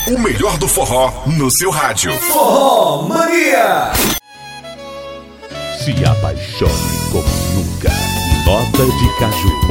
O melhor do forró no seu rádio. Forró Mania. Se apaixone como nunca. Nota de Caju.